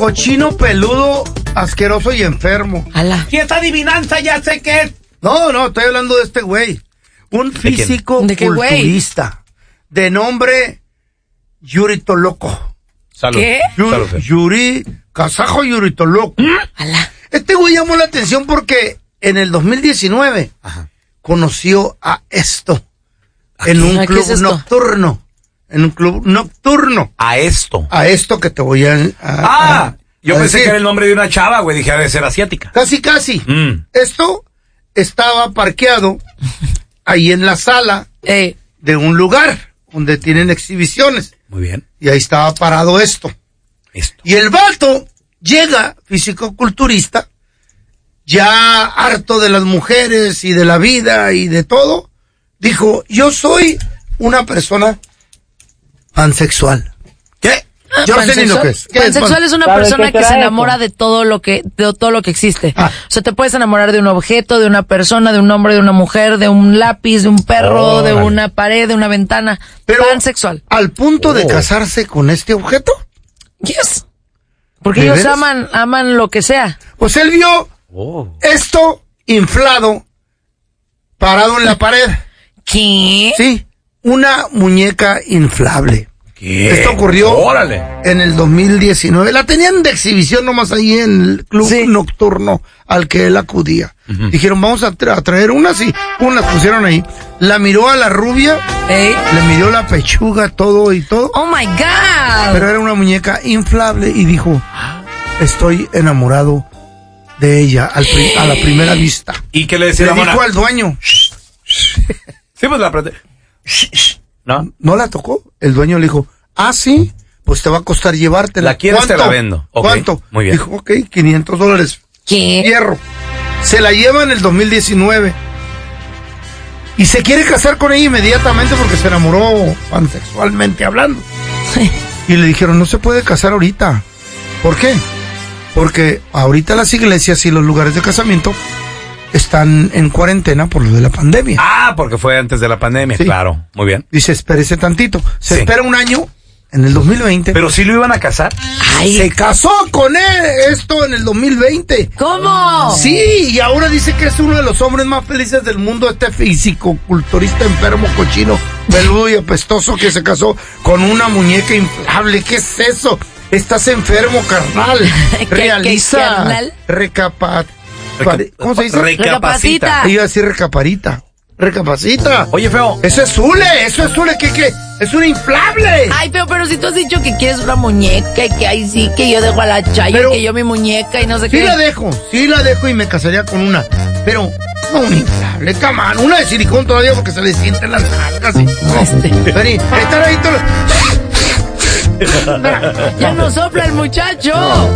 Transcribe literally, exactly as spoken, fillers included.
cochino, peludo, asqueroso y enfermo. Ala. Si esta adivinanza ya sé qué es. No, no, estoy hablando de este güey. Un físico ¿De qué güey? culturista. De nombre Yuri Toloco. Salud. ¿Qué? Yuri, Salud. Yuri Kazajo Yuri Toloco. Ala. Este güey llamó la atención porque en el dos mil diecinueve Ajá. conoció a esto en un ¿Qué club es esto? nocturno. En un club nocturno. A esto. A esto que te voy a... a- Ah, a- yo a pensé decir. que era el nombre de una chava, güey. Dije, debe ser asiática. Casi, casi. Mm. Esto estaba parqueado ahí en la sala Eh, de un lugar donde tienen exhibiciones. Muy bien. Y ahí estaba parado esto. Esto. Y el vato llega, físico-culturista, ya harto de las mujeres y de la vida y de todo, dijo, yo soy una persona pansexual. ¿Qué? Yo no sé ni lo que es. ¿Qué es Pansexual pan- es una ¿Sabes persona qué que se será enamora eso? de todo lo que de todo lo que existe. Ah. O sea, te puedes enamorar de un objeto, de una persona, de un hombre, de una mujer, de un lápiz, de un perro, de Órale. una pared, de una ventana. Pero Pansexual. al punto de Oh. casarse con este objeto. Yes. Porque ¿De ellos veras? aman aman lo que sea. Pues él vio Oh. esto inflado, parado en la pared. ¿Qué? Sí, una muñeca inflable. ¿Qué? Esto ocurrió Órale. en el dos mil diecinueve. La tenían de exhibición nomás ahí en el club Sí. nocturno al que él acudía. Dijeron, vamos a, tra- a traer unas y unas pusieron ahí. La miró a la rubia, Ey. le midió la pechuga, todo y todo. Oh my God. Pero era una muñeca inflable y dijo, estoy enamorado de ella al pri- a la primera vista. ¿Y qué le decía Le la mona? dijo al dueño, Sí, pues la aprendí. ¿No? ¿no la tocó? El dueño le dijo, ah, sí, pues te va a costar llevártela. ¿La quieres? ¿Cuánto? Te la vendo. Ok, ¿Cuánto? muy bien. Dijo, ok, quinientos dólares. ¿Qué? Fierro. Se la lleva en el dos mil diecinueve. Y se quiere casar con ella inmediatamente porque se enamoró pansexualmente hablando. Y le dijeron, no se puede casar ahorita. ¿Por qué? Porque ahorita las iglesias y los lugares de casamiento están en cuarentena por lo de la pandemia. Ah, porque fue antes de la pandemia, Sí. claro. Muy bien. Dice, espérese tantito. Se Sí. espera un año en el dos mil veinte. Pero sí lo iban a casar. Ay, se casó con él esto en el dos mil veinte. ¿cómo? Sí, y ahora dice que es uno de los hombres más felices del mundo, este físico, culturista, enfermo, cochino, peludo y apestoso que se casó con una muñeca inflable. ¿Qué es eso? Estás enfermo, carnal. ¿Qué- Realiza. qué, carnal? Recapa... Reca- ¿Cómo se dice? Recapacita. Iba a decir recaparita. Recapacita. Oye, feo. Eso es hule, eso es hule, ¿qué, qué? Es un inflable. Ay, pero, pero si tú has dicho que quieres una muñeca y que ahí sí, que yo dejo a la Chayo, Pero- que yo mi muñeca y no sé Sí qué. la dejo, sí la dejo y me casaría con una, pero no una inflable, camán, una de silicón todavía porque se le sienten las nalgas y no, Este. vení, estar ahí todo. Ya no sopla el muchacho.